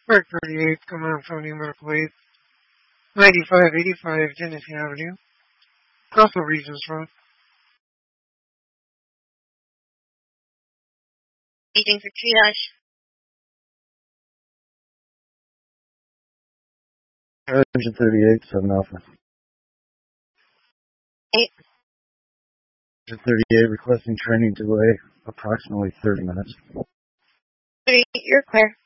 Park 38, come on, Tony Merkley, 9585 Genesee Avenue, Coastal Regions Road. Waiting for triage. Engine 38, 7 Alpha. 8. Engine 38 requesting training delay approximately 30 minutes. 3, you're clear.